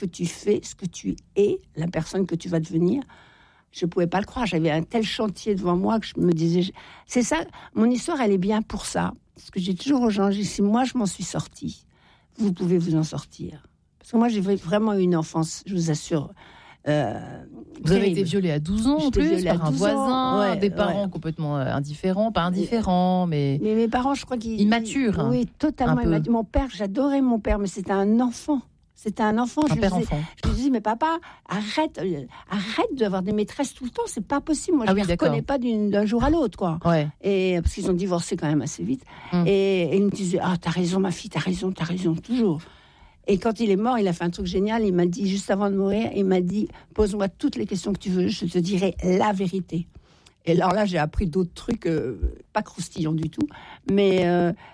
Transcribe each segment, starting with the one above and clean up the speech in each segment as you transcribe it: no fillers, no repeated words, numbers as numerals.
que tu fais, ce que tu es, la personne que tu vas devenir. Je ne pouvais pas le croire. J'avais un tel chantier devant moi que je me disais... C'est ça, mon histoire, elle est bien pour ça. Ce que j'ai toujours aux gens, j'ai dit, si moi, je m'en suis sortie, vous pouvez vous en sortir. Parce que moi, j'ai vraiment eu une enfance, je vous assure... vous avez été violée à 12 ans en plus par un voisin, des parents complètement indifférents, pas indifférents, mais mes parents, je crois qu'ils... Immatures. Oui, totalement immatures. Mon père, j'adorais mon père, mais c'était un enfant. C'était un enfant. Un père-enfant. Je lui disais, mais papa, arrête d'avoir des maîtresses tout le temps, c'est pas possible. Moi, je ne les reconnais pas d'un jour à l'autre, quoi. Ouais. Et, parce qu'ils ont divorcé quand même assez vite. Et il me disait, t'as raison, ma fille, t'as raison, toujours. Et quand il est mort, il a fait un truc génial. Il m'a dit, juste avant de mourir, il m'a dit, pose-moi toutes les questions que tu veux, je te dirai la vérité. Et alors là, j'ai appris d'autres trucs, pas croustillants du tout, mais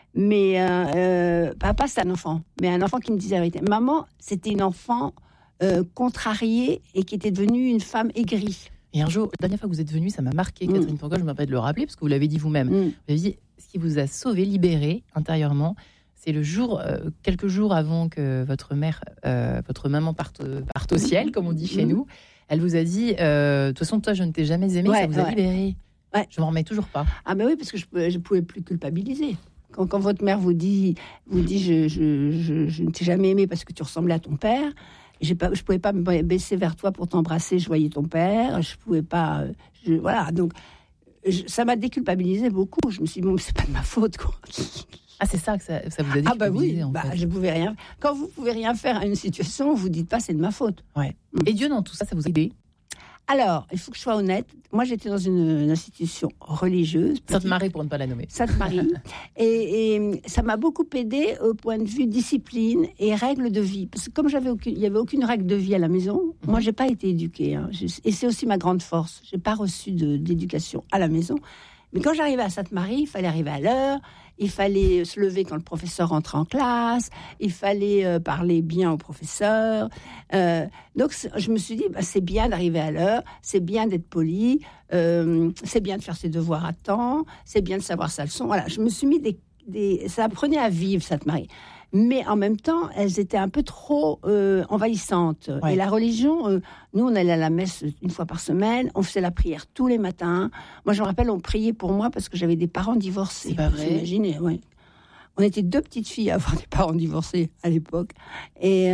papa, c'est un enfant, mais un enfant qui me disait la vérité. Maman, c'était une enfant contrariée et qui était devenue une femme aigrie. Et un jour, la dernière fois que vous êtes venue, ça m'a marqué, Catherine Fourcade, je me rappelle de le rappeler, parce que vous l'avez dit vous-même. Vous avez dit, ce qui vous a sauvé, libéré intérieurement, c'est le jour, quelques jours avant que votre maman parte au ciel, comme on dit chez nous. Elle vous a dit, de toute façon, toi, je ne t'ai jamais aimé, ça vous a libéré. Ouais. Je m'en remets toujours pas. Ah ben oui, parce que je pouvais plus culpabiliser. Quand votre mère vous dit je ne t'ai jamais aimé parce que tu ressemblais à ton père, je pouvais pas me baisser vers toi pour t'embrasser, je voyais ton père, je pouvais pas, voilà. Donc ça m'a déculpabilisé beaucoup. Je me suis dit, bon, c'est pas de ma faute, quoi. Ah, c'est ça que ça vous a déculpabilisé, en fait. Je pouvais rien. Quand vous pouvez rien faire à une situation, vous dites pas c'est de ma faute. Ouais. Et Dieu dans tout ça, ça vous a aidé? Alors, il faut que je sois honnête. Moi, j'étais dans une institution religieuse. Sainte-Marie, pour ne pas la nommer. Sainte-Marie. et ça m'a beaucoup aidé au point de vue discipline et règles de vie. Parce que comme il n'y avait aucune règle de vie à la maison, moi, j'ai pas été éduquée. Hein. Et c'est aussi ma grande force. J'ai pas reçu d'éducation à la maison. Mais quand j'arrivais à Sainte-Marie, il fallait arriver à l'heure, il fallait se lever quand le professeur rentrait en classe, il fallait parler bien au professeur. Donc, je me suis dit, c'est bien d'arriver à l'heure, c'est bien d'être poli, c'est bien de faire ses devoirs à temps, c'est bien de savoir sa leçon. Voilà, je me suis mis ça apprenait à vivre, Sainte-Marie. Mais en même temps, elles étaient un peu trop envahissantes. Ouais. Et la religion, nous, on allait à la messe une fois par semaine, on faisait la prière tous les matins. Moi, je me rappelle, on priait pour moi parce que j'avais des parents divorcés. C'est pas vrai. Vous imaginez, ouais. On était 2 petites filles à avoir des parents divorcés à l'époque. Et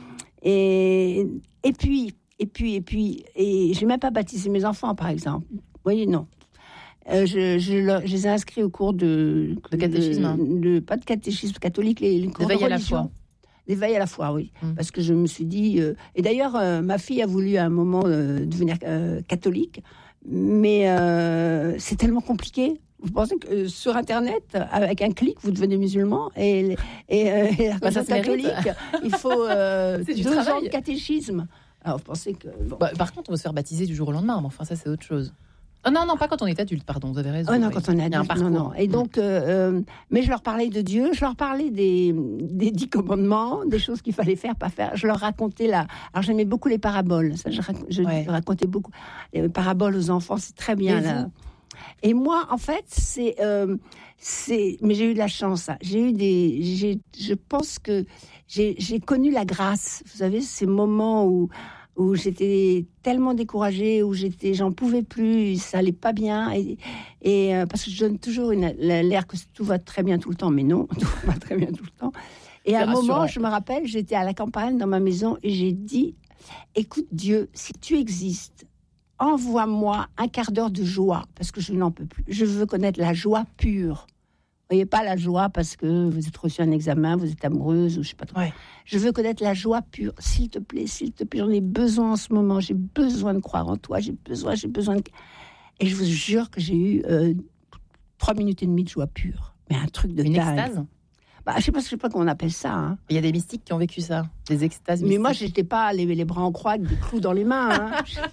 puis, j'ai même pas baptisé mes enfants, par exemple. Vous voyez, non. Je les ai inscrits au cours de catéchisme. Pas de catéchisme catholique, les cours de religion. À la foi. D'éveil à la foi, oui. Parce que je me suis dit... et d'ailleurs, ma fille a voulu à un moment devenir catholique, mais c'est tellement compliqué. Vous pensez que sur Internet, avec un clic, vous devenez musulman et la religion catholique, il faut 2 ans de catéchisme. Alors, vous pensez que... Bon. Par contre, on va se faire baptiser du jour au lendemain, mais enfin, ça, c'est autre chose. Oh non, pas quand on est adulte, pardon, vous avez raison. Oh non, quand on est adulte, non. Et donc, mais je leur parlais de Dieu, je leur parlais des 10 commandements, des choses qu'il fallait faire, pas faire. Je leur racontais Alors, j'aimais beaucoup les paraboles. Ça, je racontais beaucoup. Les paraboles aux enfants, c'est très bien, là. Et moi, en fait, mais j'ai eu de la chance, ça. Je pense que j'ai connu la grâce. Vous savez, ces moments où j'étais tellement découragée, où j'en pouvais plus, ça allait pas bien, et parce que je donne toujours l'air que tout va très bien tout le temps, mais non, tout va pas très bien tout le temps. Et à un moment, je me rappelle, j'étais à la campagne dans ma maison et j'ai dit, écoute Dieu, si tu existes, envoie-moi un quart d'heure de joie, parce que je n'en peux plus. Je veux connaître la joie pure. Vous voyez, pas la joie parce que vous êtes reçu un examen, vous êtes amoureuse ou je sais pas trop. Ouais. Je veux connaître la joie pure. S'il te plaît, j'en ai besoin en ce moment. J'ai besoin de croire en toi. J'ai besoin de... Et je vous jure que j'ai eu 3 minutes et demie de joie pure. Mais un truc de dingue. Une extase ? Je sais pas comment on appelle ça. Hein. Il y a des mystiques qui ont vécu ça, des extases mystiques. Mais moi, j'étais pas les bras en croix avec des clous dans les mains. Hein.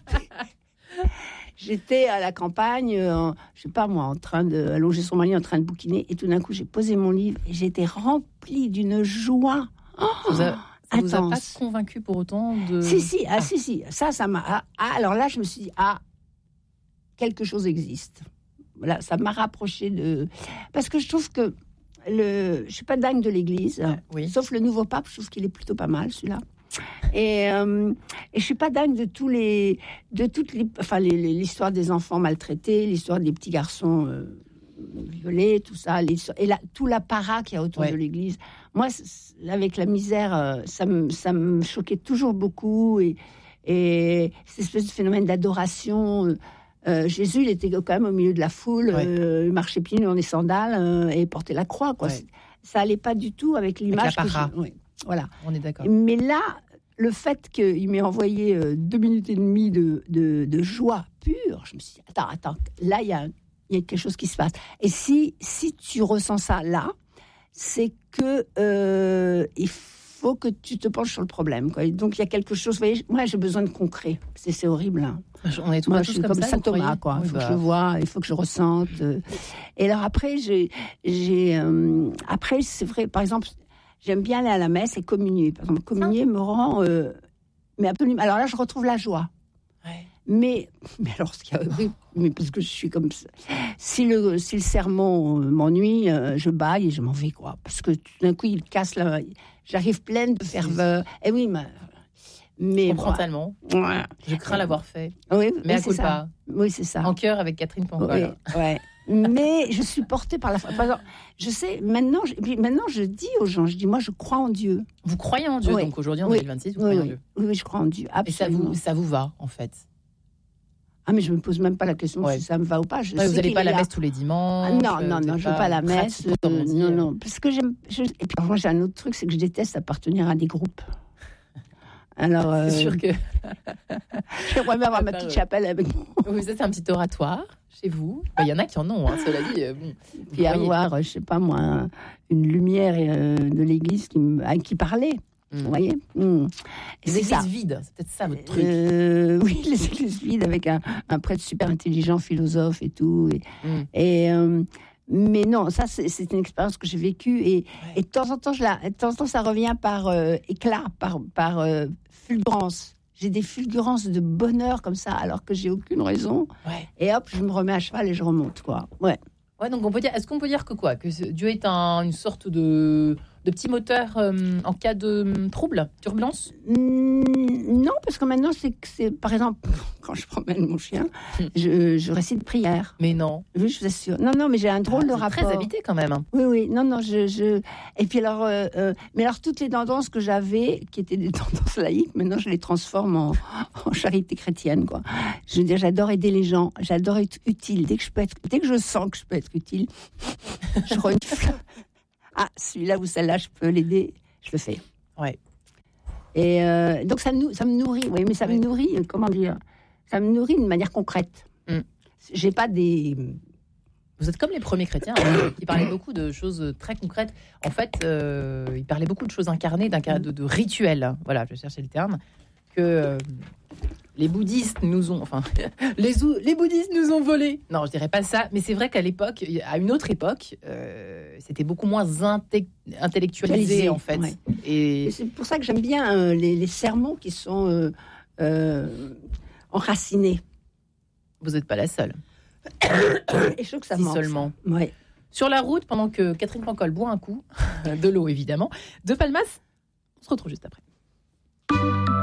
J'étais à la campagne, je sais pas moi, en train d'allonger son lit, en train de bouquiner, et tout d'un coup, j'ai posé mon livre et j'étais remplie d'une joie. Ça vous a pas convaincu pour autant de... Si. Ça m'a... alors là, je me suis dit, quelque chose existe. Voilà, ça m'a rapproché de... Parce que je trouve que je suis pas dingue de l'Église, sauf le nouveau pape, je trouve qu'il est plutôt pas mal, celui-là. Et je suis pas dingue l'histoire des enfants maltraités, l'histoire des petits garçons violés, tout ça, tout l'apparat qu'il y a autour de l'Église. Moi, avec la misère, ça me choquait toujours beaucoup, et cette espèce de phénomène d'adoration. Jésus, il était quand même au milieu de la foule, il marchait pieds nus dans des sandales et portait la croix, quoi. Ouais. Ça allait pas du tout avec l'image. Voilà. On est d'accord. Mais là, le fait qu'il m'ait envoyé 2 minutes et demie de joie pure, je me suis dit, attends, là, il y a quelque chose qui se passe. Et si tu ressens ça là, c'est que il faut que tu te penches sur le problème, quoi. Et donc, il y a quelque chose. Vous voyez, moi, j'ai besoin de concret. C'est horrible. Hein. On est moi, je suis comme Saint Thomas, quoi. Il faut que je vois, il faut que je ressente. Et alors après, après, c'est vrai, par exemple, j'aime bien aller à la messe et communier. Par exemple, communier me rend... mais absolument... Alors là, je retrouve la joie. Ouais. Mais alors, ce qui est horrible, parce que je suis comme ça. Si le sermon m'ennuie, je bâille et je m'en vais, quoi. Parce que tout d'un coup, il casse la... J'arrive pleine de ferveur. Et oui, mais je comprends tellement. Ouais. Je crains l'avoir fait. Oui, mais à coup pas. Oui, c'est ça. En chœur avec Catherine Pancol. Oui, ouais. Mais je suis portée par la foi. Par exemple, je sais, maintenant, je dis aux gens, je dis, moi, je crois en Dieu. Vous croyez en Dieu, donc aujourd'hui, en 2026, vous croyez en Dieu. Oui, je crois en Dieu, absolument. Et ça vous va, en fait? Ah, mais je ne me pose même pas la question si ça me va ou pas. Vous n'allez pas à la messe tous les dimanches? Non, je ne vais pas à la messe. Non, parce que j'aime... Et puis, moi, j'ai un autre truc, c'est que je déteste appartenir à des groupes. Alors, c'est sûr que... j'aimerais bien avoir ma petite chapelle avec moi. Oui, ça, c'est un petit oratoire chez vous. Il y en a qui en ont, cela dit. Puis avoir, je sais pas moi, une lumière de l'église qui parlait. Vous voyez, les églises vides, c'est peut-être ça votre truc. Oui, les églises vides avec un prêtre super intelligent, philosophe et tout. Mais non, ça c'est une expérience que j'ai vécue et de temps en temps, ça revient par éclat, par fulgurance. J'ai des fulgurances de bonheur comme ça, alors que j'ai aucune raison. Ouais. Et hop, je me remets à cheval et je remonte, quoi. Ouais. Ouais, donc est-ce qu'on peut dire que Dieu est une sorte de petit moteur en cas de trouble, turbulence? Non, parce que maintenant, c'est par exemple, quand je promène mon chien, je récite prière. Mais non. Oui, je vous assure. Non, mais j'ai un drôle de rapport. Très habité quand même. Oui. Non, Et puis alors, mais alors toutes les tendances que j'avais, qui étaient des tendances laïques, maintenant je les transforme en charité chrétienne, quoi. Je veux dire, j'adore aider les gens, j'adore être utile. Dès que je sens que je peux être utile, je renifle. Ah, celui-là ou celle-là, je peux l'aider, je le fais. Ouais. Et donc ça me nourrit, oui, mais ça me nourrit, comment dire, ça me nourrit d'une manière concrète. J'ai pas des... Vous êtes comme les premiers chrétiens, qui parlaient beaucoup de choses très concrètes. En fait, ils parlaient beaucoup de choses incarnées, de rituels. Voilà, je cherchais le terme. Que les bouddhistes nous ont... Enfin, les bouddhistes nous ont volé. Non, je dirais pas ça. Mais c'est vrai qu'à l'époque, à une autre époque, c'était beaucoup moins intellectualisé, en fait. Ouais. Et c'est pour ça que j'aime bien les sermons qui sont enracinés. Vous n'êtes pas la seule. Et je trouve que ça manque. Seulement. Ouais. Sur la route, pendant que Catherine Pancol boit un coup, de l'eau évidemment, de Palmas, on se retrouve juste après.